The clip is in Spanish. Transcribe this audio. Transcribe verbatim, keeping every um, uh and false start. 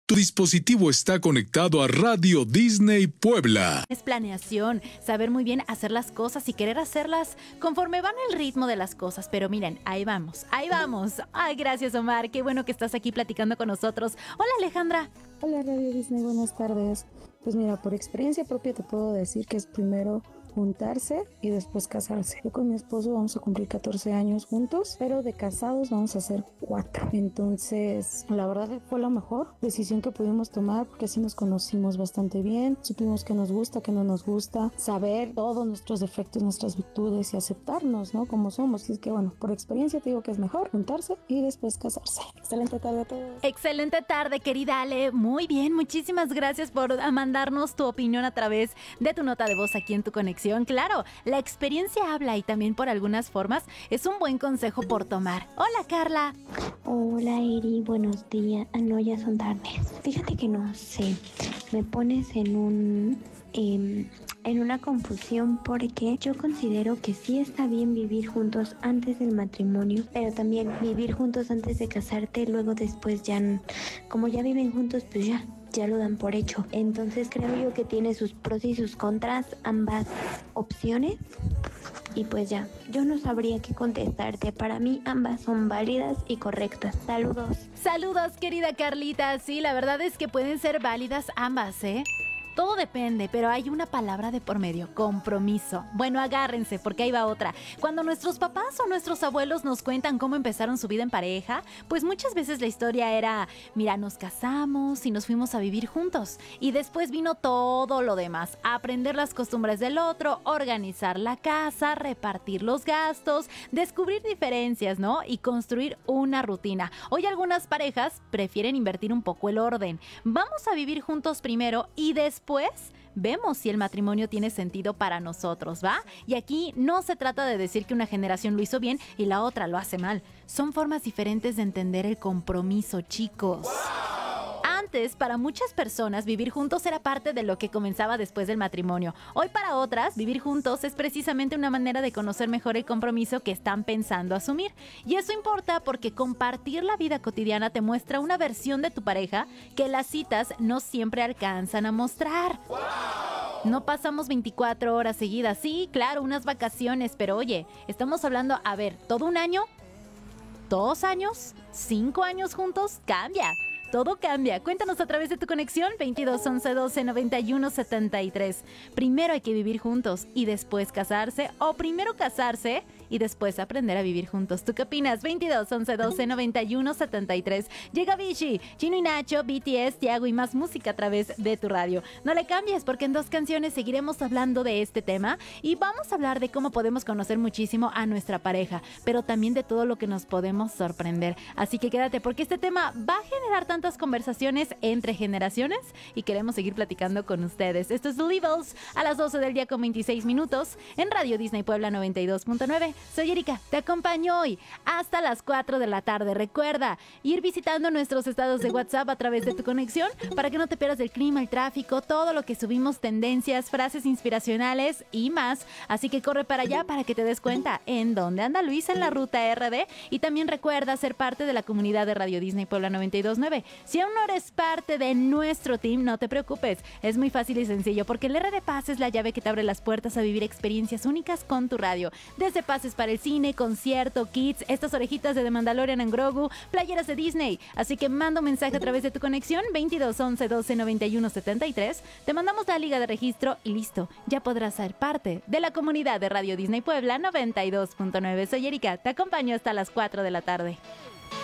Tu dispositivo está conectado a Radio Disney Puebla. Es planeación, saber muy bien hacer las cosas y querer hacerlas conforme van el ritmo de las cosas. Pero miren, ahí vamos, ahí vamos. Ay, gracias, Omar. Qué bueno que estás aquí platicando con nosotros. Hola, Alejandra. Hola, Radio Disney. Buenas tardes. Pues mira, por experiencia propia te puedo decir que es primero juntarse y después casarse. Yo con mi esposo vamos a cumplir catorce años juntos, pero de casados vamos a hacer cuatro. Entonces, la verdad fue la mejor decisión que pudimos tomar porque así nos conocimos bastante bien, supimos qué nos gusta, qué no nos gusta, saber todos nuestros defectos, nuestras virtudes y aceptarnos, ¿no? Como somos. Y es que bueno, por experiencia te digo que es mejor juntarse y después casarse. Excelente tarde a todos. Excelente tarde, querida Ale. Muy bien, muchísimas gracias por mandarnos tu opinión a través de tu nota de voz aquí en Tu Conexión. Claro, la experiencia habla y también por algunas formas es un buen consejo por tomar. Hola, Carla. Hola, Eri, buenos días. Ah, no, ya son tardes. Fíjate que no sé, me pones en un... Eh, en una confusión porque yo considero que sí está bien vivir juntos antes del matrimonio, pero también vivir juntos antes de casarte, luego después ya, como ya viven juntos, pues ya, ya lo dan por hecho. Entonces creo yo que tiene sus pros y sus contras ambas opciones. Y pues ya, yo no sabría qué contestarte. Para mí ambas son válidas y correctas. Saludos. Saludos, querida Carlita. Sí, la verdad es que pueden ser válidas ambas, ¿eh? Todo depende, pero hay una palabra de por medio, compromiso. Bueno, agárrense, porque ahí va otra. Cuando nuestros papás o nuestros abuelos nos cuentan cómo empezaron su vida en pareja, pues muchas veces la historia era, mira, nos casamos y nos fuimos a vivir juntos. Y después vino todo lo demás, aprender las costumbres del otro, organizar la casa, repartir los gastos, descubrir diferencias, ¿no? Y construir una rutina. Hoy algunas parejas prefieren invertir un poco el orden. Vamos a vivir juntos primero y después Pues vemos si el matrimonio tiene sentido para nosotros, ¿va? Y aquí no se trata de decir que una generación lo hizo bien y la otra lo hace mal. Son formas diferentes de entender el compromiso, chicos. Antes, para muchas personas, vivir juntos era parte de lo que comenzaba después del matrimonio. Hoy, para otras, vivir juntos es precisamente una manera de conocer mejor el compromiso que están pensando asumir. Y eso importa porque compartir la vida cotidiana te muestra una versión de tu pareja que las citas no siempre alcanzan a mostrar. No pasamos veinticuatro horas seguidas. Sí, claro, unas vacaciones, pero oye, estamos hablando, a ver, ¿todo un año? ¿Dos años? ¿Cinco años juntos? Cambia. Todo cambia. Cuéntanos a través de Tu Conexión veintidós once doce noventa y uno setenta y tres. Primero hay que vivir juntos y después casarse, o primero casarse y después aprender a vivir juntos. ¿Tú qué opinas? veintidós once doce noventa y uno setenta y tres. Llega Vichy, Chino y Nacho, B T S, Tiago y más música a través de tu radio. No le cambies porque en dos canciones seguiremos hablando de este tema y vamos a hablar de cómo podemos conocer muchísimo a nuestra pareja, pero también de todo lo que nos podemos sorprender. Así que quédate porque este tema va a generar tantas conversaciones entre generaciones y queremos seguir platicando con ustedes. Esto es The Levels a las doce del día con veintiséis minutos en Radio Disney Puebla noventa y dos punto nueve. Soy Erika, te acompaño hoy hasta las cuatro de la tarde. Recuerda ir visitando nuestros estados de WhatsApp a través de Tu Conexión para que no te pierdas el clima, el tráfico, todo lo que subimos, tendencias, frases inspiracionales y más. Así que corre para allá para que te des cuenta en dónde anda Luis en la ruta R D. Y también recuerda ser parte de la comunidad de Radio Disney Puebla noventa y dos punto nueve. Si aún no eres parte de nuestro team, no te preocupes. Es muy fácil y sencillo porque el R D Pass es la llave que te abre las puertas a vivir experiencias únicas con tu radio. Desde pases para el cine, concierto, kids, estas orejitas de The Mandalorian and Grogu, playeras de Disney. Así que manda un mensaje a través de Tu Conexión veintidós once doce noventa y uno setenta y tres. Te mandamos la liga de registro y listo. Ya podrás ser parte de la comunidad de Radio Disney Puebla noventa y dos punto nueve. Soy Erika, te acompaño hasta las cuatro de la tarde.